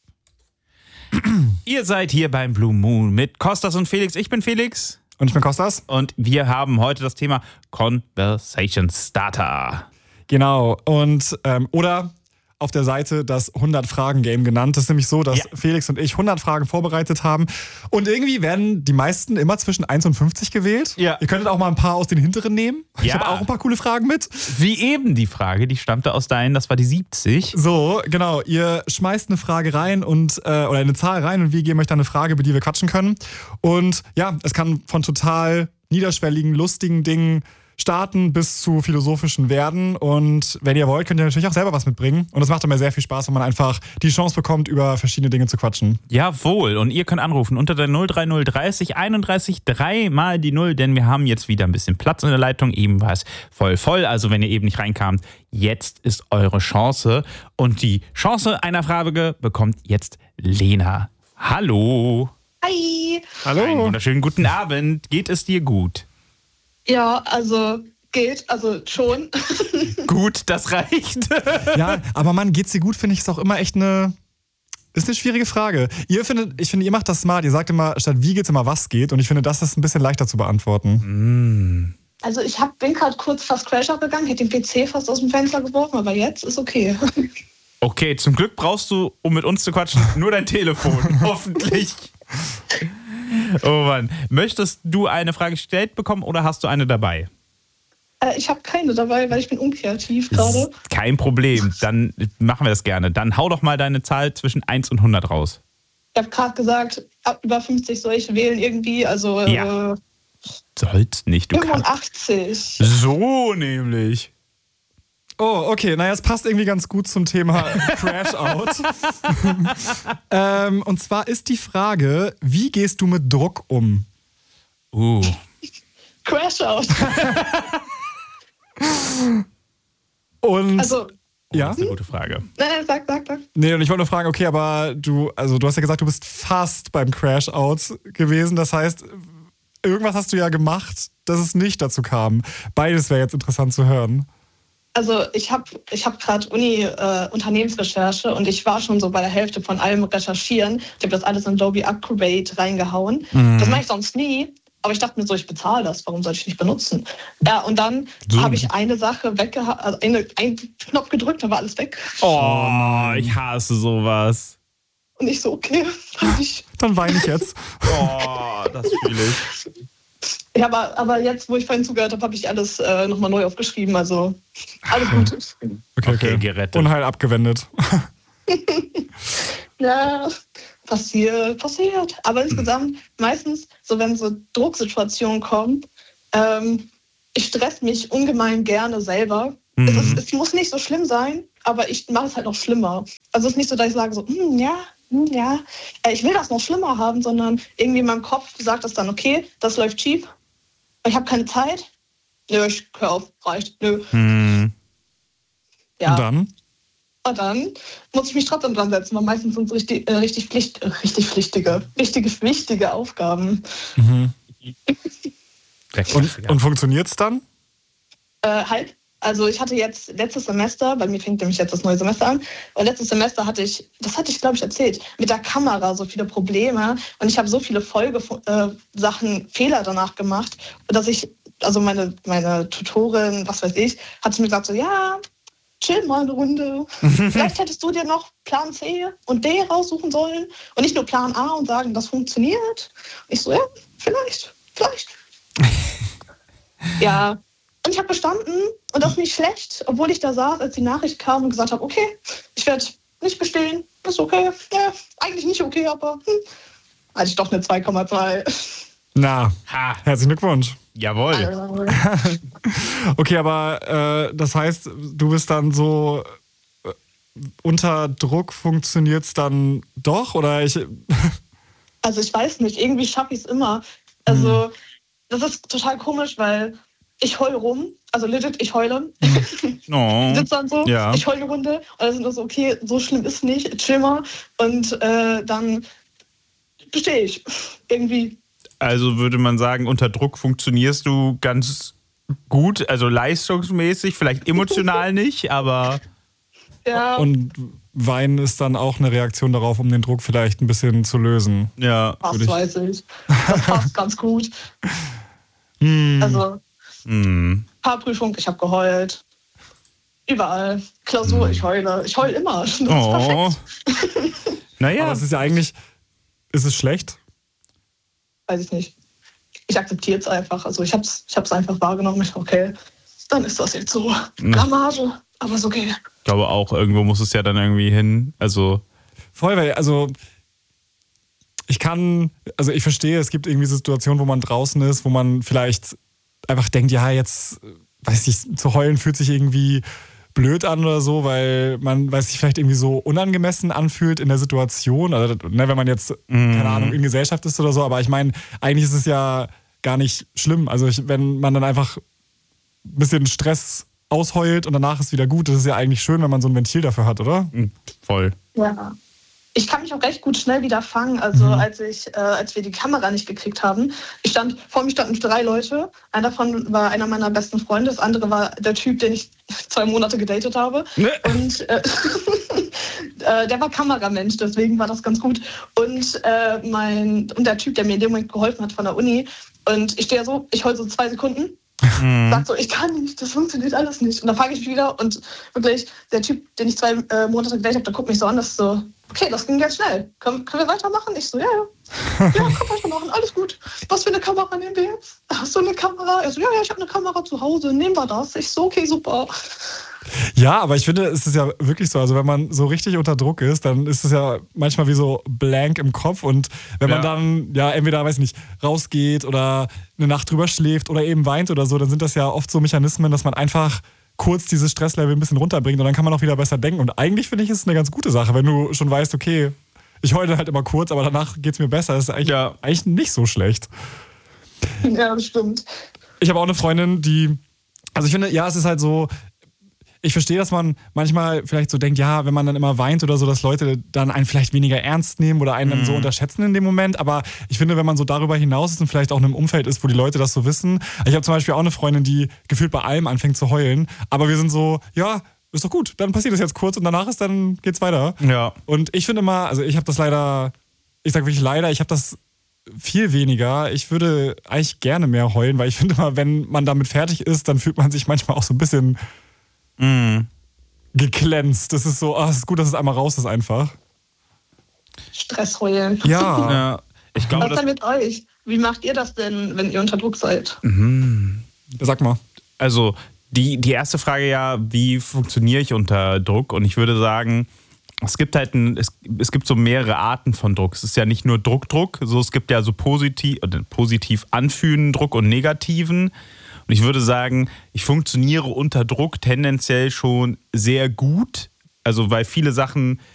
Ihr seid hier beim Blue Moon mit Kostas und Felix. Ich bin Felix. Und ich bin Kostas. Und wir haben heute das Thema Conversation Starter. Genau. Und oder auf der Seite das 100-Fragen-Game genannt. Das ist nämlich so, dass Felix und ich 100 Fragen vorbereitet haben. Und irgendwie werden die meisten immer zwischen 1 und 50 gewählt. Ja. Ihr könntet auch mal ein paar aus den hinteren nehmen. Ja. Ich habe auch ein paar coole Fragen mit. Wie eben die Frage, die stammte aus deinen, das war die 70. So, genau. Ihr schmeißt eine Frage rein oder eine Zahl rein und wir geben euch dann eine Frage, über die wir quatschen können. Und ja, es kann von total niederschwelligen, lustigen Dingen starten bis zu philosophischen Werden. Und wenn ihr wollt, könnt ihr natürlich auch selber was mitbringen. Und es macht immer sehr viel Spaß, wenn man einfach die Chance bekommt, über verschiedene Dinge zu quatschen. Jawohl. Und ihr könnt anrufen unter der 03030 31 3 mal die 0, denn wir haben jetzt wieder ein bisschen Platz in der Leitung. Eben war es voll. Also wenn ihr eben nicht reinkamt, jetzt ist eure Chance. Und die Chance einer Frage bekommt jetzt Lena. Hallo. Hi. Hallo. Einen wunderschönen guten Abend. Geht es dir gut? Ja, also geht, also schon. Gut, das reicht. Ja, aber Mann, geht's dir gut, finde ich, ist auch immer echt ist eine schwierige Frage. Ich finde, ihr macht das smart. Ihr sagt immer, statt wie geht's immer, was geht. Und ich finde, das ist ein bisschen leichter zu beantworten. Also ich bin gerade kurz fast Crash abgegangen, hätte den PC fast aus dem Fenster geworfen, aber jetzt ist okay. Okay, zum Glück brauchst du, um mit uns zu quatschen, nur dein Telefon. Hoffentlich. Oh Mann. Möchtest du eine Frage gestellt bekommen oder hast du eine dabei? Ich habe keine dabei, weil ich bin unkreativ gerade. Kein Problem. Dann machen wir das gerne. Dann hau doch mal deine Zahl zwischen 1 und 100 raus. Ich habe gerade gesagt, ab über 50 soll ich wählen irgendwie, also ja. Sollst nicht, du 85. Kannst. So nämlich. Oh, okay. Naja, es passt irgendwie ganz gut zum Thema Crash-Out. Und zwar ist die Frage, wie gehst du mit Druck um? Crash-Out. Und also, ja? Das ist eine gute Frage. Nein, sag. Nee, und ich wollte nur fragen, okay, aber du hast ja gesagt, du bist fast beim Crash-Out gewesen. Das heißt, irgendwas hast du ja gemacht, dass es nicht dazu kam. Beides wäre jetzt interessant zu hören. Also ich hab gerade Unternehmensrecherche und ich war schon so bei der Hälfte von allem recherchieren. Ich habe das alles in Adobe Acrobat reingehauen. Das mache ich sonst nie. Aber ich dachte mir so, ich bezahle das, warum soll ich nicht benutzen? Ja, und dann habe ich eine Sache weggehabt, einen Knopf gedrückt, da war alles weg. Oh, ich hasse sowas. Und ich so, okay, dann weine ich jetzt. Oh, das fühle ich. Ja, aber jetzt, wo ich vorhin zugehört habe, habe ich alles nochmal neu aufgeschrieben, also alles gut. Okay, gerettet. Unheil abgewendet. Ja, passiert. Aber insgesamt, meistens, so wenn so Drucksituationen kommen, ich stress mich ungemein gerne selber. Es muss nicht so schlimm sein, aber ich mache es halt noch schlimmer. Also es ist nicht so, dass ich sage so, ja, ich will das noch schlimmer haben, sondern irgendwie in meinem Kopf sagt das dann, okay, das läuft schief, ich habe keine Zeit. Nö, ich hör auf, reicht, nö. Ja. Und dann? Und dann muss ich mich trotzdem dran setzen, weil meistens sind es wichtige Aufgaben. Mhm. Und funktioniert es dann? Halt. Also ich hatte jetzt letztes Semester, bei mir fängt nämlich jetzt das neue Semester an, und letztes Semester hatte ich, glaube ich, erzählt, mit der Kamera so viele Probleme und ich habe so viele Fehler danach gemacht, dass also meine Tutorin, was weiß ich, hat zu mir gesagt so, ja, chill mal eine Runde. Vielleicht hättest du dir noch Plan C und D raussuchen sollen und nicht nur Plan A und sagen, das funktioniert. Ich so, ja, vielleicht. Ja. Und ich habe bestanden und das nicht schlecht, obwohl ich da saß, als die Nachricht kam und gesagt habe, okay, ich werde nicht bestehen, ist okay. Ja, eigentlich nicht okay, aber hatte ich doch eine 2,2. Na, herzlichen Glückwunsch. Jawohl. Okay, aber das heißt, du bist dann so, unter Druck funktioniert es dann doch? Oder Also ich weiß nicht, irgendwie schaffe ich es immer. Also das ist total komisch, weil ich heule rum, also legit, ich heule. Oh. Ich sitze dann so, Ja. Ich heule eine Runde und dann sind das so, okay, so schlimm ist nicht, chill mal. Und dann bestehe ich irgendwie. Also würde man sagen, unter Druck funktionierst du ganz gut, also leistungsmäßig, vielleicht emotional nicht, aber... Ja. Und Weinen ist dann auch eine Reaktion darauf, um den Druck vielleicht ein bisschen zu lösen. Ja. Das weiß ich. Das passt ganz gut. Also, Fahrprüfung, ich habe geheult. Überall. Klausur, ich heule. Ich heule immer. Das ist perfekt. Naja. Aber es ist ja eigentlich, ist es schlecht? Weiß ich nicht. Ich akzeptiere es einfach. Also ich hab's einfach wahrgenommen. Okay, dann ist das jetzt so. Blamage, aber ist okay. Ich glaube auch, irgendwo muss es ja dann irgendwie hin. Also voll, weil, ich verstehe, es gibt irgendwie Situationen, wo man draußen ist, wo man vielleicht einfach denkt, ja, jetzt, weiß ich, zu heulen fühlt sich irgendwie blöd an oder so, weil man, weiß ich, vielleicht irgendwie so unangemessen anfühlt in der Situation. Also, ne, wenn man jetzt, keine Ahnung, in Gesellschaft ist oder so. Aber ich meine, eigentlich ist es ja gar nicht schlimm. Also wenn man dann einfach ein bisschen Stress ausheult und danach ist wieder gut, das ist ja eigentlich schön, wenn man so ein Ventil dafür hat, oder? Voll. Ja. Ich kann mich auch recht gut schnell wieder fangen. Also als wir die Kamera nicht gekriegt haben, vor mir standen 3 Leute. Einer davon war einer meiner besten Freunde, das andere war der Typ, den ich 2 Monate gedatet habe. Und der war Kameramensch, deswegen war das ganz gut. Und der Typ, der mir in dem Moment geholfen hat von der Uni. Und ich stehe so, ich heule so 2 Sekunden. Sagt so, ich kann nicht, das funktioniert alles nicht. Und dann fange ich mich wieder und wirklich, der Typ, den ich 2 Monate gedatet habe, der guckt mich so an, das ist so, okay, das ging ganz schnell. Können wir weitermachen? Ich so, ja. Ja, können wir weitermachen, alles gut. Was für eine Kamera nehmen wir jetzt? Hast du eine Kamera? Er so, ja, ich habe eine Kamera zu Hause, nehmen wir das. Ich so, okay, super. Ja, aber ich finde, es ist ja wirklich so, also wenn man so richtig unter Druck ist, dann ist es ja manchmal wie so blank im Kopf und wenn man dann, ja, entweder, weiß nicht, rausgeht oder eine Nacht drüber schläft oder eben weint oder so, dann sind das ja oft so Mechanismen, dass man einfach kurz dieses Stresslevel ein bisschen runterbringt und dann kann man auch wieder besser denken und eigentlich finde ich, ist es eine ganz gute Sache, wenn du schon weißt, okay, ich heule halt immer kurz, aber danach geht es mir besser, das ist eigentlich nicht so schlecht. Ja, das stimmt. Ich habe auch eine Freundin, also ich finde, ja, es ist halt so, ich verstehe, dass man manchmal vielleicht so denkt, ja, wenn man dann immer weint oder so, dass Leute dann einen vielleicht weniger ernst nehmen oder einen dann so unterschätzen in dem Moment. Aber ich finde, wenn man so darüber hinaus ist und vielleicht auch in einem Umfeld ist, wo die Leute das so wissen. Ich habe zum Beispiel auch eine Freundin, die gefühlt bei allem anfängt zu heulen. Aber wir sind so, ja, ist doch gut. Dann passiert das jetzt kurz und danach geht's weiter. Ja. Und ich finde immer, also ich habe das leider, ich sage wirklich leider, ich habe das viel weniger. Ich würde eigentlich gerne mehr heulen, weil ich finde immer, wenn man damit fertig ist, dann fühlt man sich manchmal auch so ein bisschen geglänzt. Das ist so, es ist gut, dass es einmal raus ist einfach. Stress heulen. Ja. Ich glaube, Was denn mit euch? Wie macht ihr das denn, wenn ihr unter Druck seid? Sag mal. Also die erste Frage ja, wie funktioniere ich unter Druck? Und ich würde sagen, es gibt halt es gibt so mehrere Arten von Druck. Es ist ja nicht nur Druck. So, es gibt ja so positiv anfühlenden Druck und negativen. Und ich würde sagen, ich funktioniere unter Druck tendenziell schon sehr gut. Also weil viele Sachen